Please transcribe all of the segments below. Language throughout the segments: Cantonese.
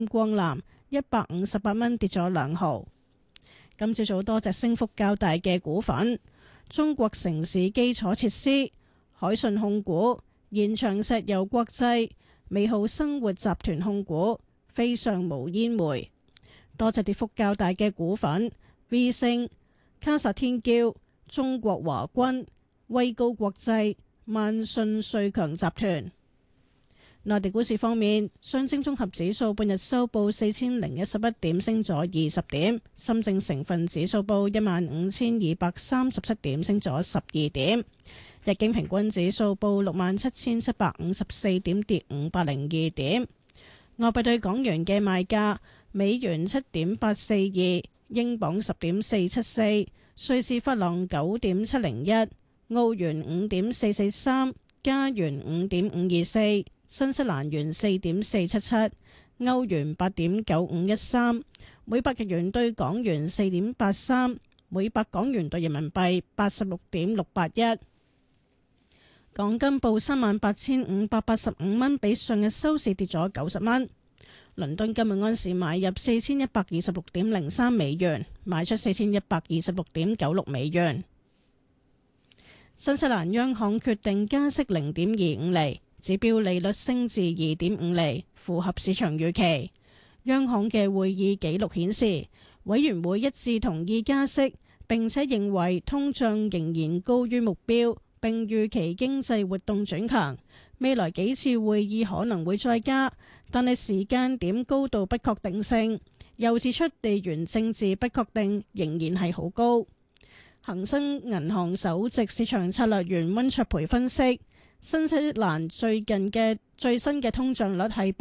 光南158蚊，跌咗2毫。今朝早多隻升幅較大嘅股份：中國城市基礎設施、海信控股、延長石油國際、美好生活集團控股、飛上無煙煤。多隻跌幅較大嘅股份：V 星、卡薩天驕、中國華軍、威高國際、萬信瑞強集團。內地股市方面，上證綜合指數半日收報4011點，升咗20點；深證成分指數報15237點，升咗12點；日經平均指數報67754點，跌502點。外幣對港元嘅賣價：美元7.842，英鎊10.474，瑞士法郎9.701，澳元5.443，加元5.524。新西蘭元4.477，歐元8.9513，每百日元對港元4.83，每百港元對人民幣86.681。港金報38,585蚊，比上日收市跌咗90蚊。倫敦今日按時買入4126.03美元，賣出4126.96美元。新西蘭央行決定加息0.25厘。指標利率升至2.5厘，符合市場預期。央行嘅會議記錄顯示，委員會一致同意加息，並且認為通脹仍然高於目標，並預期經濟活動轉強。未來幾次會議可能會再加，但係時間點高度不確定性。又指出地緣政治不確定仍然係好高。恒生銀行首席市場策略員溫卓培分析，新西蘭最新嘅通脹率係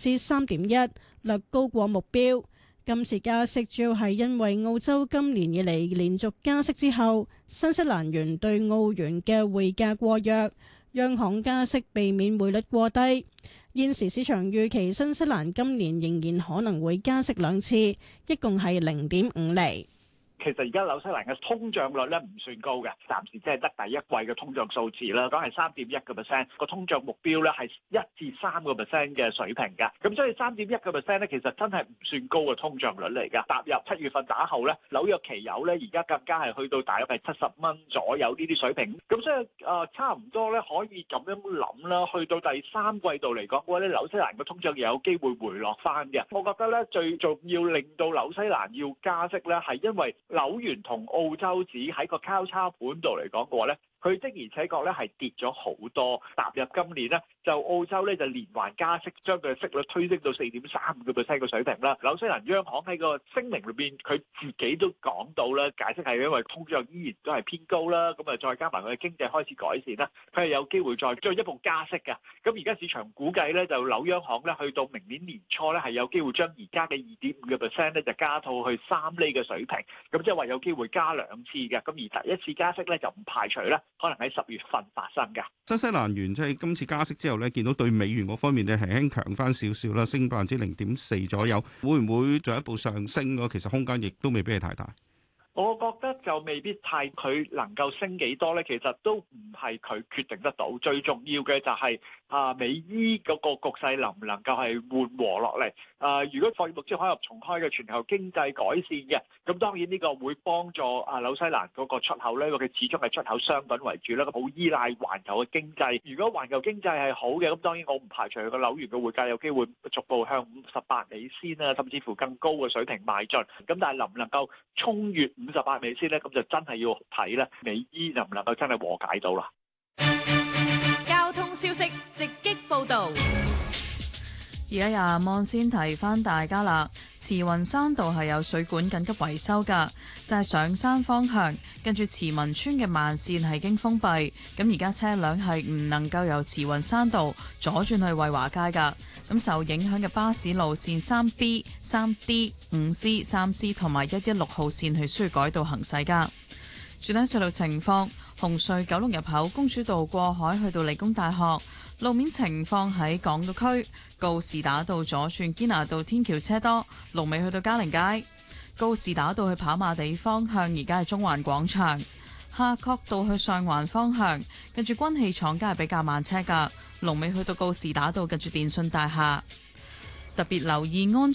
3.1%，略高過目標。今次加息主要係因為澳洲今年以嚟連續加息之後，新西蘭元對澳元嘅匯價過弱，央行加息避免匯率過低。現時市場預期新西蘭今年仍然可能會加息2次，一共係0.5厘。 其實而家紐西蘭嘅通脹率咧唔算高嘅，暫時即係得第一季嘅通脹數字啦，講係3.1%，個通脹目標咧係1至3% 嘅水平嘅。咁所以3.1%咧，其實真係唔算高嘅通脹率嚟㗎。踏入7月份打後咧，紐約期油咧而家更加係去到大約係70蚊左右呢啲水平。咁所以差唔多咧可以咁樣諗啦。去到第3季度嚟講嘅話咧，紐西蘭嘅通脹又有機會回落翻嘅。我覺得咧最重要令到紐西蘭要加息咧，係因為紐元同澳洲紙喺個交叉盤度嚟講嘅話咧，佢的而且確咧係跌咗好多。踏入今年咧，就澳洲咧就連環加息，將佢嘅息率推升到4.35%嘅水平啦。紐西蘭央行喺個聲明裏邊，佢自己都講到啦，解釋係因為通脹依然都係偏高啦，咁啊再加埋佢嘅經濟開始改善啦，佢係有機會再進一步加息嘅。咁而家市場估計咧，就紐央行咧去到明年年初咧係有機會將而家嘅2.5%咧就加到去3厘嘅水平，咁即係話有機會加2次嘅。咁而第一次加息咧就唔排除咧可能喺10月份發生嘅。 新西蘭元即係今次加息之後咧，見到對美元嗰方面咧係輕強翻少少啦，升0.4%左右，會唔會進一步上升嘅？其實空間亦都未必係太大。 我覺得就未必太佢能夠升幾多咧，其實都唔係佢決定得到。最重要嘅就係美伊嗰個局勢能唔能夠係緩和落嚟。如果貨幣之海入重開嘅全球經濟改善嘅，咁當然呢個會幫助紐西蘭嗰個出口咧，因為佢始終係出口商品為主啦，好依賴環球嘅經濟。如果環球經濟係好嘅，咁當然我唔排除佢個紐元嘅匯價有機會逐步向58美仙啊，甚至乎更高嘅水平邁進。咁但係能唔能夠衝越58美仙咧，咁就真係要睇咧，美伊能唔能夠真係和解到啦。 交通消息直擊報導。 而家廿望先提翻大家啦，慈雲山道係有水管緊急維修㗎，就係上山方向，跟住慈雲村嘅慢線係經封閉，咁而家車輛係唔能夠由慈雲山道左轉去惠華街㗎。咁受影響嘅巴士路線3B、3D、5C、3C 同埋116號線係需要改道行駛㗎。轉睇隧道情況，紅隧九龍入口公主道過海去到理工大學。路面情況喺港島區告士打道左轉堅拿道天橋車多，龍尾去到嘉寧街。告士打道去跑馬地方向而家係中環廣場。夏慤道去上環方向，跟住軍器廠街係比較慢車噶，龍尾去到告士打道近住電信大廈。 特別留意安